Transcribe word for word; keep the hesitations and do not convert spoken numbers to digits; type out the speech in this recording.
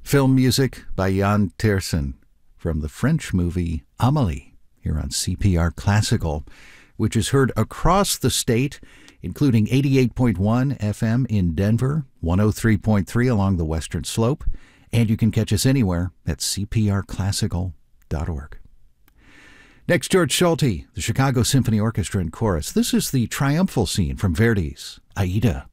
Film music by Jan Tiersen from the French movie Amélie, here on C P R Classical, which is heard across the state, including eighty-eight point one F M in Denver, one oh three point three along the Western Slope, and you can catch us anywhere at c p r classical dot org. Next, George Solti, the Chicago Symphony Orchestra and Chorus. This is the triumphal scene from Verdi's Aida.